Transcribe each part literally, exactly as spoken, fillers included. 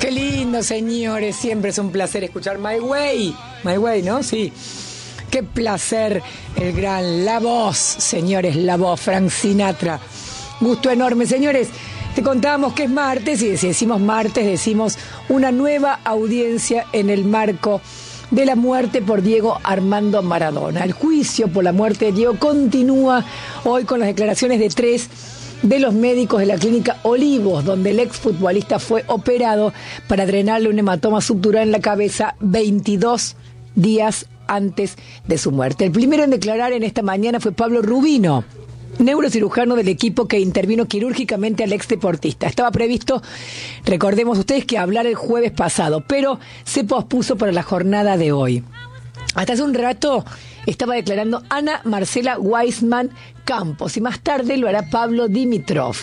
Qué lindo, señores. Siempre es un placer escuchar My Way. My Way, ¿no? Sí. Qué placer. El gran La Voz, señores, La Voz, Frank Sinatra. Gusto enorme, señores. Te contábamos que es martes y si decimos martes decimos una nueva audiencia en el marco de la muerte por Diego Armando Maradona. El juicio por la muerte de Diego continúa hoy con las declaraciones de tres de los médicos de la clínica Olivos, donde el exfutbolista fue operado para drenarle un hematoma subdural en la cabeza veintidós días antes de su muerte. El primero en declarar en esta mañana fue Pablo Rubino, neurocirujano del equipo que intervino quirúrgicamente al exdeportista. Estaba previsto, recordemos ustedes, que hablar el jueves pasado, pero se pospuso para la jornada de hoy. Hasta hace un rato estaba declarando Ana Marcela Weissman Campos y más tarde lo hará Pablo Dimitrov.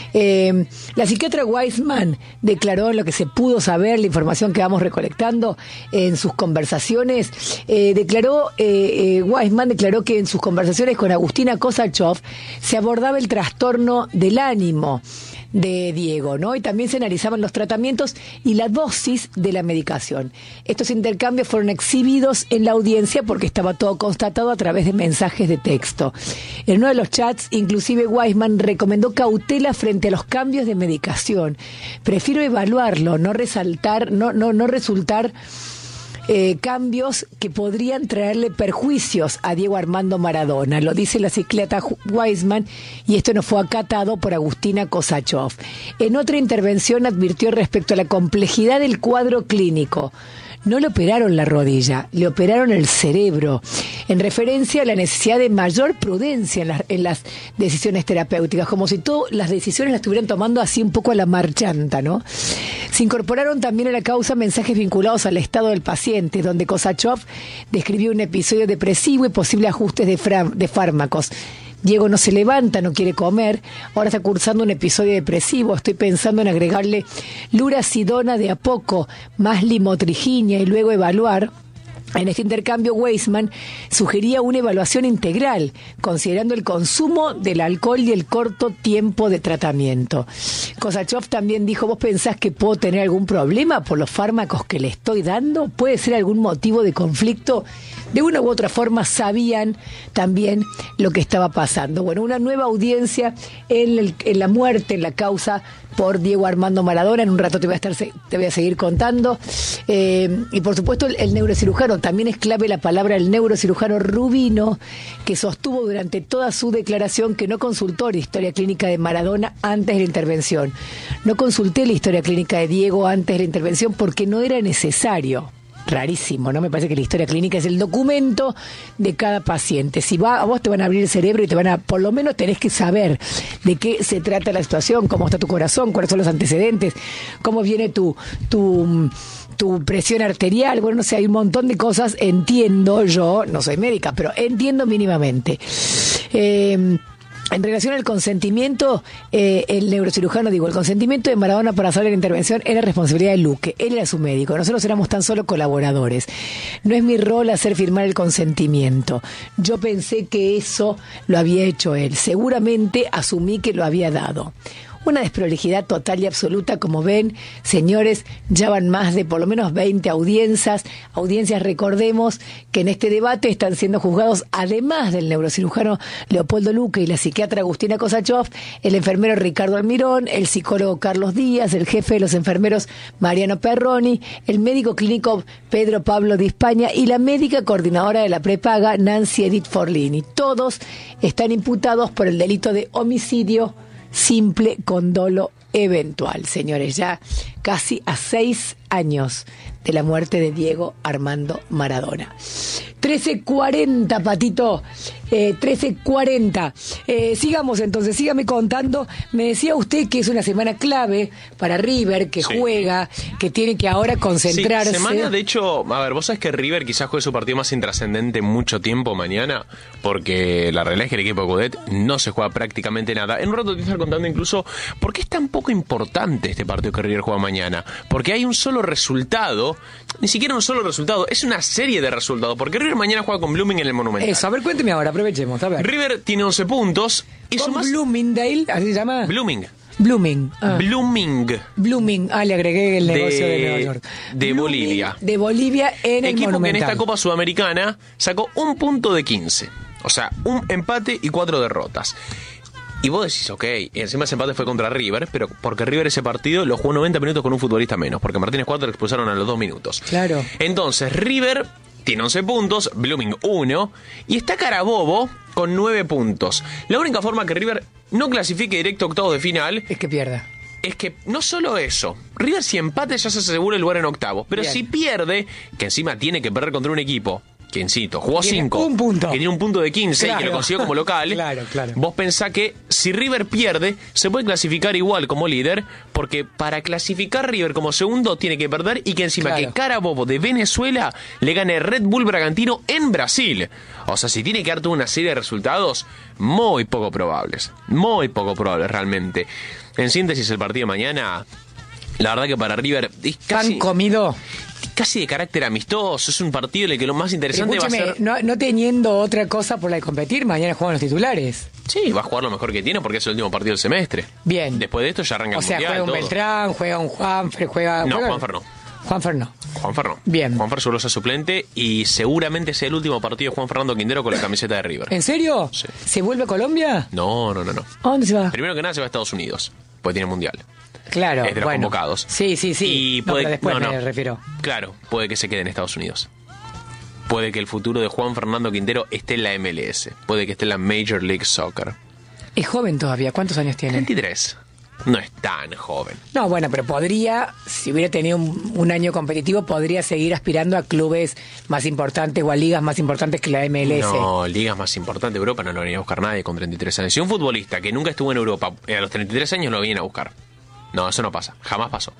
Eh, la psiquiatra Weissman declaró, en lo que se pudo saber, la información que vamos recolectando en sus conversaciones, eh, declaró, eh, eh, Weissman declaró que en sus conversaciones con Agustina Kosachov se abordaba el trastorno del ánimo de Diego, ¿no? Y también se analizaban los tratamientos y la dosis de la medicación. Estos intercambios fueron exhibidos en la audiencia porque estaba todo constatado a través de mensajes de texto. En uno de los chats, inclusive Weissman recomendó cautela frente a los cambios de medicación. Prefiero evaluarlo, no resaltar, no, no, no resultar Eh, cambios que podrían traerle perjuicios a Diego Armando Maradona. Lo dice la psiquiatra Weissman y esto no fue acatado por Agustina Kosachov. En otra intervención advirtió respecto a la complejidad del cuadro clínico. No le operaron la rodilla, le operaron el cerebro, en referencia a la necesidad de mayor prudencia en las, en las decisiones terapéuticas, como si todas las decisiones las estuvieran tomando así un poco a la marchanta, ¿no? Se incorporaron también a la causa mensajes vinculados al estado del paciente, donde Kosachov describió un episodio depresivo y posibles ajustes de, fra- de fármacos. Diego no se levanta, no quiere comer, ahora está cursando un episodio depresivo, estoy pensando en agregarle lurasidona de a poco, más limotrigina y luego evaluar. En este intercambio, Weissman sugería una evaluación integral, considerando el consumo del alcohol y el corto tiempo de tratamiento. Kosachov también dijo, ¿vos pensás que puedo tener algún problema por los fármacos que le estoy dando? ¿Puede ser algún motivo de conflicto? De una u otra forma sabían también lo que estaba pasando. Bueno, una nueva audiencia en, el, en la muerte, en la causa por Diego Armando Maradona. En un rato te voy a estar te voy a seguir contando. Eh, y por supuesto el, el neurocirujano, también es clave la palabra el neurocirujano Rubino, que sostuvo durante toda su declaración que no consultó la historia clínica de Maradona antes de la intervención. No consulté la historia clínica de Diego antes de la intervención porque no era necesario. Rarísimo, ¿no? Me parece que la historia clínica es el documento de cada paciente. Si va, a vos te van a abrir el cerebro y te van a, por lo menos tenés que saber de qué se trata la situación, cómo está tu corazón, cuáles son los antecedentes, cómo viene tu, tu, tu presión arterial. Bueno, no sé, hay un montón de cosas, entiendo yo, no soy médica, pero entiendo mínimamente. Eh... En relación al consentimiento, eh, el neurocirujano, digo, el consentimiento de Maradona para hacer la intervención era responsabilidad de Luque. Él era su médico. Nosotros éramos tan solo colaboradores. No es mi rol hacer firmar el consentimiento. Yo pensé que eso lo había hecho él. Seguramente asumí que lo había dado. Una desprolijidad total y absoluta, como ven, señores, ya van más de por lo menos veinte audiencias. Audiencias, recordemos que en este debate están siendo juzgados, además del neurocirujano Leopoldo Luque y la psiquiatra Agustina Kosachov, el enfermero Ricardo Almirón, el psicólogo Carlos Díaz, el jefe de los enfermeros Mariano Perroni, el médico clínico Pedro Pablo Di España y la médica coordinadora de la prepaga Nancy Edith Forlini. Todos están imputados por el delito de homicidio simple con dolo eventual, señores, ya casi a seis años de la muerte de Diego Armando Maradona. trece cuarenta, Patito, eh, trece cuarenta. Eh, sigamos entonces, sígame contando. Me decía usted que es una semana clave para River, que sí juega, que tiene que ahora concentrarse. Sí, semana, de hecho, a ver, vos sabés que River quizás juegue su partido más intrascendente mucho tiempo mañana, porque la realidad es que el equipo de Coudet no se juega prácticamente nada. En un rato te voy a estar contando incluso por qué es tan poco importante este partido que River juega mañana. Porque hay un solo resultado, ni siquiera un solo resultado, es una serie de resultados, porque River mañana juega con Blooming en el Monumental. Eso, a ver, cuénteme ahora, aprovechemos, a ver. River tiene once puntos. Y ¿Con sumás... Bloomingdale, así se llama? Blooming. Blooming. Ah. Blooming. Blooming. Ah, le agregué el negocio de, de Nueva York. De Blooming, Bolivia. De Bolivia en el Equipo Monumental. que en esta Copa Sudamericana sacó un punto de quince. O sea, un empate y cuatro derrotas. Y vos decís, ok, y encima ese empate fue contra River, pero porque River ese partido lo jugó noventa minutos con un futbolista menos, porque Martínez cuatro lo expulsaron a los dos minutos. Claro. Entonces, River tiene once puntos, Blooming uno, y está Carabobo con nueve puntos. La única forma que River no clasifique directo a octavos de final es que pierda. Es que no solo eso, River si empate ya se asegura el lugar en octavos, pero Bien. si pierde, que encima tiene que perder contra un equipo que, insisto, jugó cinco, un punto. que tiene un punto de quince claro. y que lo consiguió como local, claro, claro. vos pensás que si River pierde, se puede clasificar igual como líder, porque para clasificar River como segundo tiene que perder y que encima claro. que Carabobo de Venezuela le gane Red Bull Bragantino en Brasil. O sea, si tiene que dar toda una serie de resultados muy poco probables, muy poco probables realmente. En síntesis, el partido de mañana, la verdad que para River es casi... ¿Han comido? Casi de carácter amistoso, es un partido en el que lo más interesante va a ser... No, no teniendo otra cosa por la de competir, mañana juegan los titulares. Sí, va a jugar lo mejor que tiene porque es el último partido del semestre. Bien. Después de esto ya arranca o el sea, mundial. O sea, juega un todo. Beltrán, juega un Juanfer, juega... No, juega... Juanfer no. Juanfer no. Juanfer no. Bien. Juanfer solo es suplente y seguramente sea el último partido de Juan Fernando Quintero con la camiseta de River. ¿En serio? Sí. ¿Se vuelve a Colombia? No, no, no, no. ¿A dónde se va? Primero que nada se va a Estados Unidos, porque tiene mundial. Claro, es de los bueno. convocados. Sí, sí, sí. Y no, puede, pero después no, no. me refiero. Claro, puede que se quede en Estados Unidos. Puede que el futuro de Juan Fernando Quintero esté en la M L S. Puede que esté en la Major League Soccer. Es joven todavía. ¿Cuántos años tiene? veintitrés. No es tan joven. No, bueno, pero podría, si hubiera tenido un, un año competitivo, podría seguir aspirando a clubes más importantes o a ligas más importantes que la M L S. No, ligas más importantes de Europa no lo venía a buscar nadie con treinta y tres años. Si un futbolista que nunca estuvo en Europa a los treinta y tres años lo viene a buscar. No, eso no pasa. Jamás pasó.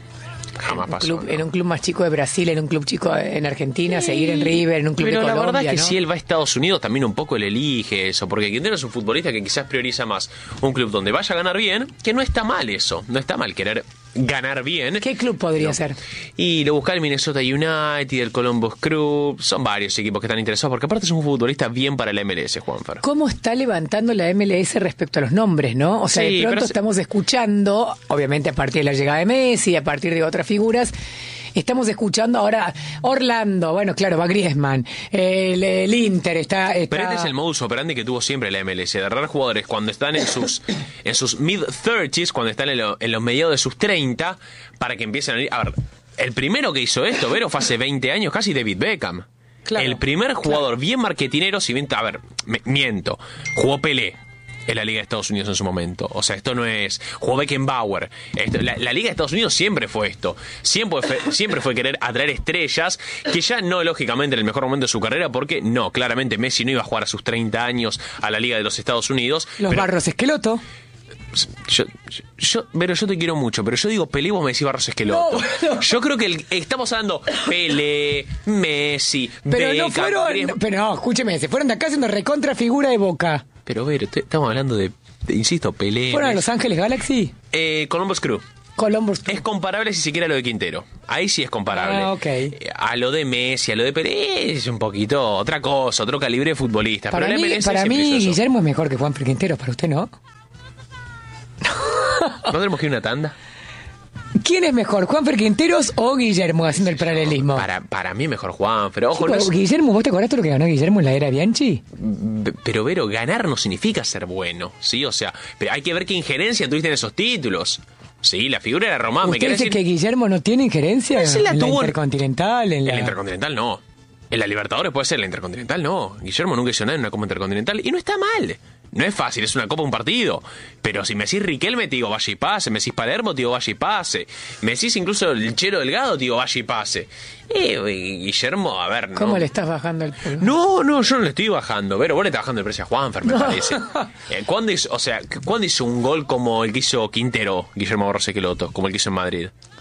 Jamás en pasó. Club, no. En un club más chico de Brasil, en un club chico en Argentina, sí, seguir en River, en un club pero de Colombia. Pero la verdad es que ¿no? si él va a Estados Unidos también un poco él elige eso, porque Quintero es un futbolista que quizás prioriza más un club donde vaya a ganar bien, que no está mal eso, no está mal querer ganar bien. ¿Qué club podría no. ser? Y lo busca el Minnesota United, el Columbus Crew, son varios equipos que están interesados, porque aparte es un futbolista bien para la M L S, Juanfer. ¿Cómo está levantando la M L S respecto a los nombres, no? O sea, sí, de pronto pero estamos escuchando, obviamente a partir de la llegada de Messi, a partir de otras figuras, estamos escuchando ahora Orlando, bueno, claro, va Griezmann, el, el Inter está, está... Pero este es el modus operandi que tuvo siempre la M L S, de agarrar jugadores cuando están en sus en sus mid-thirties, cuando están en, lo, en los mediados de sus treinta, para que empiecen a ir... A ver, el primero que hizo esto, Vero, fue hace veinte años, casi David Beckham. Claro, el primer jugador claro. bien marketinero, si bien... A ver, me, miento, jugó Pelé en la Liga de Estados Unidos en su momento. O sea, esto no es... Jugó Beckenbauer. Esto, la, la Liga de Estados Unidos siempre fue esto. Siempre fue, siempre fue querer atraer estrellas, que ya no, lógicamente, en el mejor momento de su carrera, porque no, claramente Messi no iba a jugar a sus treinta años a la Liga de los Estados Unidos. Los pero, Barros Esqueloto. Yo, yo, yo, pero yo te quiero mucho, pero yo digo Pelé, vos me decís Barros Esqueloto. No, no. Yo creo que el, estamos hablando Pelé, Messi, pero Beckham, no fueron, Griezmann. pero no, escúcheme, se fueron de acá haciendo recontra figura de Boca. Pero Vero, estamos hablando de, de, insisto, Pelé. ¿Fueron Messi. a Los Ángeles Galaxy? Eh, Columbus Crew. Columbus Crew. Es comparable si siquiera a lo de Quintero. Ahí sí es comparable. Ah, ok. A lo de Messi, a lo de Pelé es un poquito otra cosa, otro calibre de futbolista. Para pero mí, para mí Guillermo es mejor que Juan Quintero, para usted no. ¿No tenemos que ir a una tanda? ¿Quién es mejor, Juanfer Quinteros o Guillermo, haciendo el paralelismo? Para, para mí mejor Juan, pero ojo... Sí, no es... Guillermo, ¿vos te acordás de lo que ganó Guillermo en la era Bianchi? Pero, Vero, ganar no significa ser bueno, ¿sí? O sea, pero hay que ver qué injerencia tuviste en esos títulos. Sí, la figura era Román. ¿Usted me quiere dice decir... que Guillermo no tiene injerencia en la, en tuvo... la Intercontinental? En la... la... la Intercontinental no. En la Libertadores puede ser, en la Intercontinental no. Guillermo nunca hizo nada en una Copa Intercontinental y no está mal. No es fácil, es una copa, un partido. Pero si me decís Riquelme, te digo vaya y pase. Me decís Palermo, te digo vaya y pase. Me decís incluso el Chero Delgado, te digo vaya y pase. Eh, Guillermo, a ver, ¿no? ¿Cómo le estás bajando el precio? No, no, yo no le estoy bajando. Pero vos le estás bajando el precio a Juanfer, me no. parece. Eh, ¿cuándo hizo, o sea, ¿cuándo hizo un gol como el que hizo Quintero, Guillermo Barros Esqueloto, como el que hizo en Madrid?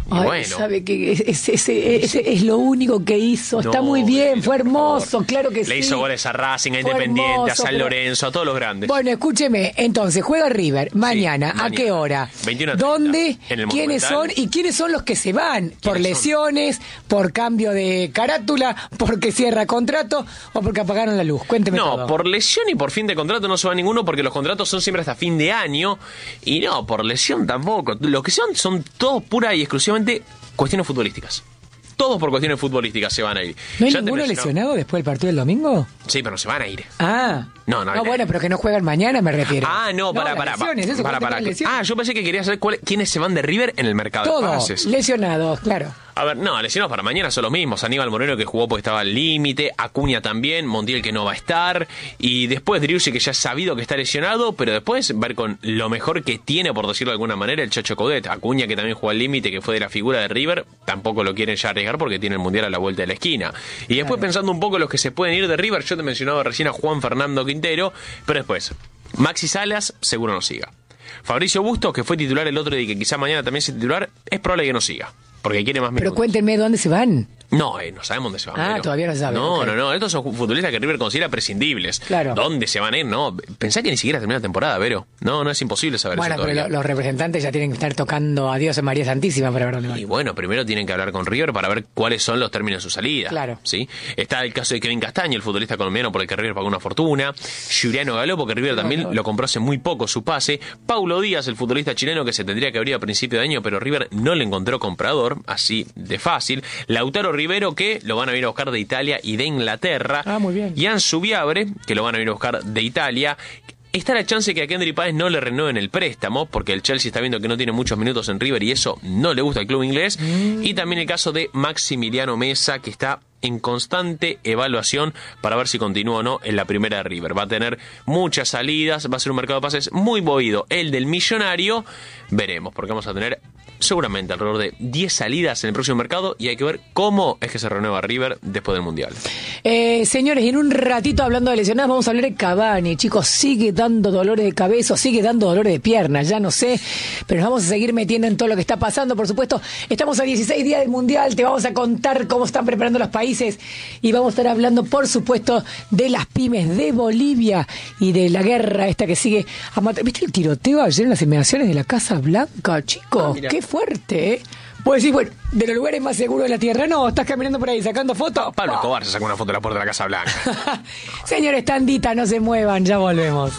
Ay, bueno. sabe que ese, ese, ese es lo único que hizo. Está No, muy bien, pero, fue hermoso, claro que Le sí. hizo goles a Racing, a Fue Independiente, hermoso, a San pero- Lorenzo, a todos los grandes. Bueno, escúcheme, entonces, juega River mañana, Sí, ¿a mañana. qué hora? veintiuno treinta, ¿Dónde? en el ¿Quiénes son? Monumental. ¿Y quiénes son los que se van? ¿Por son? lesiones? ¿Por cambio de carátula? ¿Porque cierra contrato? ¿O porque apagaron la luz? Cuénteme No, todo. por lesión y por fin de contrato no se va ninguno porque los contratos son siempre hasta fin de año. Y no, por lesión tampoco. Lo que son son todos pura y exclusivamente cuestiones futbolísticas. Todos por cuestiones futbolísticas se van a ir. ¿No hay Ya te ninguno mencionaba- lesionado después del partido del domingo? Sí, pero no se van a ir. Ah. No, no, No, no. bueno, pero que no juegan mañana, me refiero. Ah, no, para, las para, lesiones, eso, para, ¿cuánto para. tienen lesiones? Ah, yo pensé que querías saber cuál- quiénes se van de River en el mercado de Todos, pases. lesionados, claro. A ver, no, lesionados para mañana son los mismos. Aníbal Moreno que jugó porque estaba al límite, Acuña también, Montiel que no va a estar, y después Driussi que ya ha sabido que está lesionado, pero después ver con lo mejor que tiene, por decirlo de alguna manera, el Chacho Coudet. Acuña que también jugó al límite, que fue de la figura de River, tampoco lo quieren ya arriesgar porque tiene el Mundial a la vuelta de la esquina. Y después Claro. pensando un poco en los que se pueden ir de River, yo te mencionaba recién a Juan Fernando Quintero, pero después, Maxi Salas seguro no siga. Fabricio Bustos, que fue titular el otro día y que quizá mañana también sea titular, es probable que no siga. Porque quiere más Pero minutos. cuéntenme dónde se van. No, eh, no sabemos dónde se van. Ah, pero- todavía no saben, No, ok. no, no. Estos son futbolistas que River considera prescindibles. Claro. ¿Dónde se van a ir? No. Pensá que ni siquiera termina la temporada, Vero. No, no es imposible saber Bueno, eso pero todavía. lo- los representantes ya tienen que estar tocando a Dios en María Santísima para ver dónde van. Y bueno, primero tienen que hablar con River para ver cuáles son los términos de su salida. Claro. ¿Sí? Está el caso de Kevin Castaño, el futbolista colombiano por el que River pagó una fortuna. Giuliano Galó, porque River también Galo. lo compró hace muy poco su pase. Paulo Díaz, el futbolista chileno que se tendría que abrir a principio de año, pero River no le encontró comprador, así de fácil. Lautaro Rivero, que lo van a venir a buscar de Italia y de Inglaterra. Ah, muy bien. Y Ansu Viabre, que lo van a venir a buscar de Italia. Está la chance que a Kendry Páez no le renueven el préstamo, porque el Chelsea está viendo que no tiene muchos minutos en River y eso no le gusta al club inglés. Mm. Y también el caso de Maximiliano Mesa, que está en constante evaluación para ver si continúa o no en la primera de River. Va a tener muchas salidas, va a ser un mercado de pases muy movido. El del Millonario, veremos, porque vamos a tener seguramente alrededor de diez salidas en el próximo mercado y hay que ver cómo es que se renueva River después del Mundial. Eh, señores, en un ratito hablando de lesionados, vamos a hablar de Cavani. Chicos, sigue dando dolores de cabeza, o sigue dando dolores de piernas, ya no sé, pero nos vamos a seguir metiendo en todo lo que está pasando. Por supuesto, estamos a dieciséis días del Mundial, te vamos a contar cómo están preparando los países y vamos a estar hablando, por supuesto, de las pymes de Bolivia y de la guerra esta que sigue a matar. ¿Viste el tiroteo ayer en las inmediaciones de la Casa Blanca, chicos? Ah, mirá. Qué fuerte, ¿eh? Puedes decir, bueno, de los lugares más seguros de la Tierra, no, estás caminando por ahí sacando fotos. Pablo ¡Pah! Escobar se sacó una foto de la puerta de la Casa Blanca. Señores, tandita, no se muevan, ya volvemos.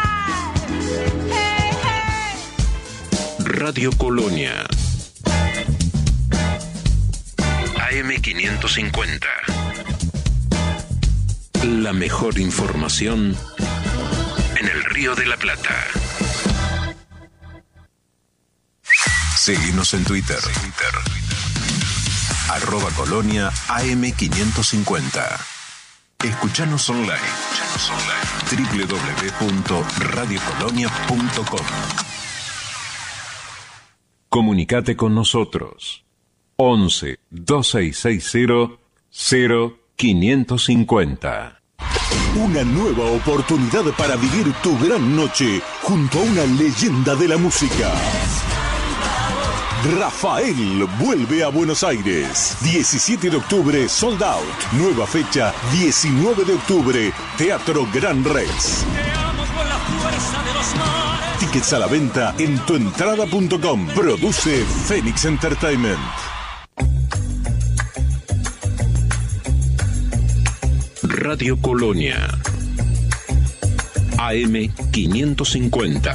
Radio Colonia. A M quinientos cincuenta. La mejor información en el Río de la Plata. Seguinos en Twitter. Arroba Colonia A M quinientos cincuenta. Escuchanos online. doble u doble u doble u punto radio colonia punto com. Comunicate con nosotros. once, veintiséis sesenta, cero quinientos cincuenta. Una nueva oportunidad para vivir tu gran noche junto a una leyenda de la música. Rafael vuelve a Buenos Aires. diecisiete de octubre, sold out. Nueva fecha, diecinueve de octubre, Teatro Gran Rex. Tickets a la venta en tuentrada punto com. Produce Phoenix Entertainment. Radio Colonia. A M quinientos cincuenta.